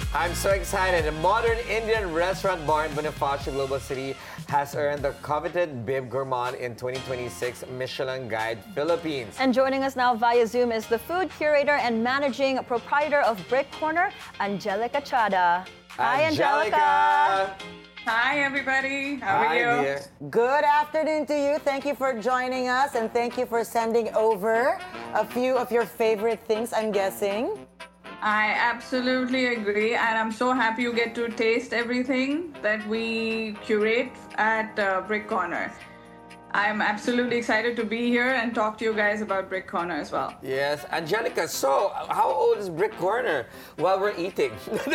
I'm so excited. A modern Indian restaurant bar in Bonifacio Global City has earned the coveted Bib Gourmand in 2026 Michelin Guide Philippines. And joining us now via Zoom is the food curator and managing proprietor of Brick Corner, Angelica Chada. Hi, Angelica. Hi, everybody. How are you? Dear. Good afternoon to you. Thank you for joining us and thank you for sending over a few of your favorite things, I'm guessing. I absolutely agree, and I'm so happy you get to taste everything that we curate at Brick Corner. I'm absolutely excited to be here and talk to you guys about Brick Corner as well. Yes, Angelica, so how old is Brick Corner while we're eating?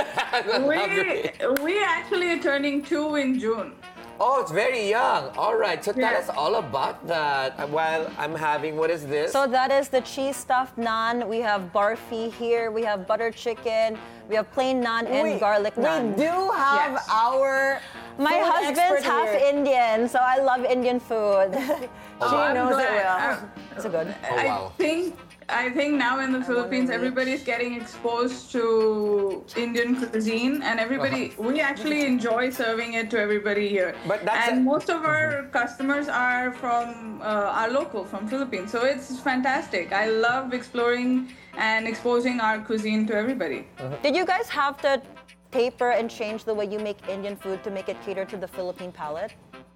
We actually are turning 2 in June. Oh, it's very young. All right, so tell Yeah. us all about that while I'm having, what is this? So that is the cheese stuffed naan. We have barfi here. We have butter chicken. We have plain naan and garlic naan. We do have Yes. our My food husband's expert half here. Indian, so I love Indian food. She I'm knows it glad. well. It's a good. Oh, wow. I think now in the Philippines, everybody's getting exposed to Indian cuisine, and we actually enjoy serving it to everybody here. But that's and most of our customers are from our local, from Philippines, so it's fantastic. I love exploring and exposing our cuisine to everybody. Did you guys have to taper and change the way you make Indian food to make it cater to the Philippine palate?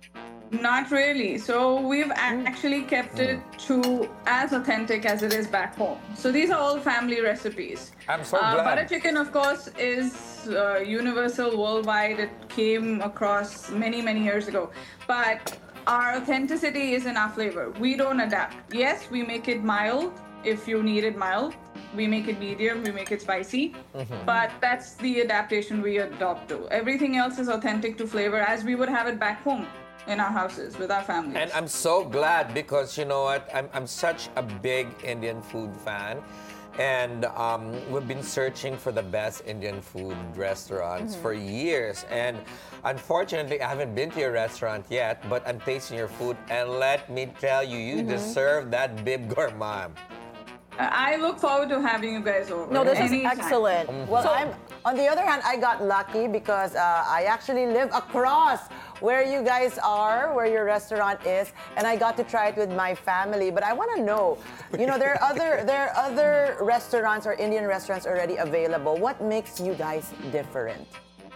Not really. So we've actually kept it to as authentic as it is back home. So these are all family recipes. I'm so glad. Butter chicken, of course, is universal worldwide. It came across many, many years ago. But our authenticity is in our flavor. We don't adapt. Yes, we make it mild if you need it mild. We make it medium, we make it spicy. But that's the adaptation we adopt to. Everything else is authentic to flavor as we would have it back home in our houses with our families. And I'm so glad because you know what, I'm such a big Indian food fan, and we've been searching for the best Indian food restaurants for years, and unfortunately I haven't been to your restaurant yet, but I'm tasting your food, and let me tell you, you deserve that Bib Gourmand. I look forward to having you guys over. No, this is anytime. excellent. Well, on the other hand, I got lucky because I actually live across where you guys are, where your restaurant is, and I got to try it with my family. But I want to know, you know, there are other restaurants or Indian restaurants already available. What makes you guys different?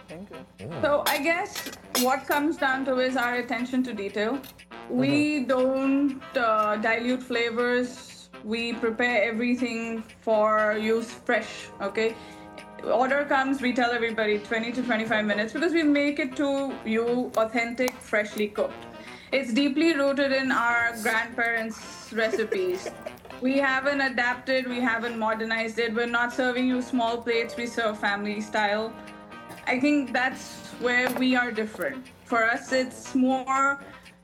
So I guess what comes down to is our attention to detail. We don't dilute flavors. We prepare everything for use fresh, okay? Order comes, we tell everybody 20 to 25 minutes because we make it to you authentic, freshly cooked. It's deeply rooted in our grandparents' recipes. We haven't adapted, we haven't modernized it. We're not serving you small plates, we serve family style. I think that's where we are different. For us, it's more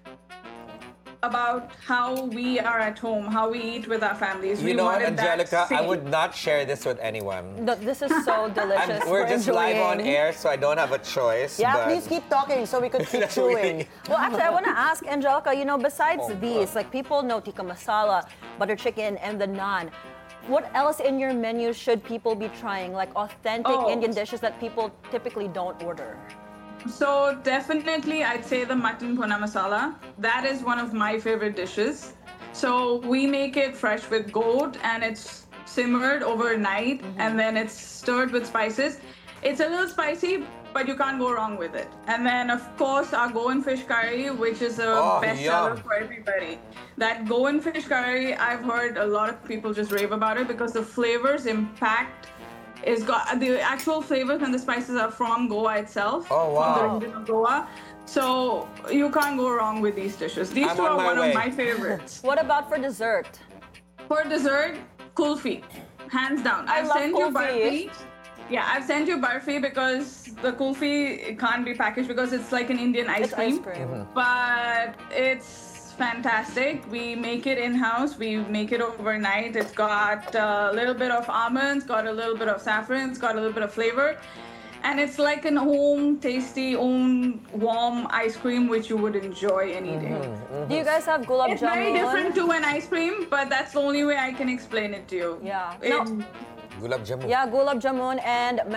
about how we are at home, how we eat with our families. You know what, wanted that Angelica, I same. would not share this with anyone. This is so delicious. We're just live on enjoying. air, so I don't have a choice. Yeah, but please keep talking so we could keep chewing. Well, actually, I want to ask Angelica, you know, besides these, like people know tikka masala, butter chicken, and the naan. What else in your menu should people be trying? Like authentic Indian dishes that people typically don't order? So definitely, I'd say the mutton puna masala. That is one of my favorite dishes. So we make it fresh with goat, and it's simmered overnight, and then it's stirred with spices. It's a little spicy, but you can't go wrong with it. And then, of course, our Goan fish curry, which is a bestseller yum. for everybody. That Goan fish curry, I've heard a lot of people just rave about it because the flavors impact is got the actual flavors and the spices are from Goa itself. Oh, wow. From the region of Goa. So you can't go wrong with these dishes. These I'm two on are my one way. of my favorites. What about for dessert? For dessert, kulfi, hands down. I I've love sent you kulfi. barfi. Yeah, I've sent you barfi because the kulfi can't be packaged because it's like an Indian ice It's cream. ice cream. But it's fantastic. We make it in-house. We make it overnight. It's got a little bit of almonds, got a little bit of saffron, it's got a little bit of flavor. And it's like an home tasty, home warm ice cream which you would enjoy any day. Do you guys have gulab It's jamun? very different to an ice cream, but that's the only way I can explain it to you. Yeah. It- No. Gulab jamun. Yeah, gulab jamun and